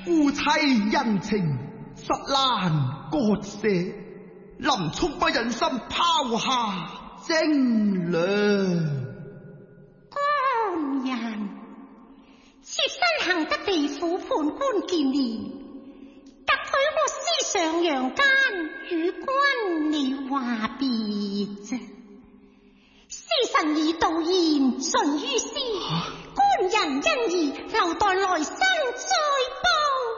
夫妻恩情實難割捨，林沖不忍心拋下精娘。 官人，妾身幸得地府判官見面，特許我私上陽間與君你話別啫。時辰已到，言盡於斯，官人因而留待來生再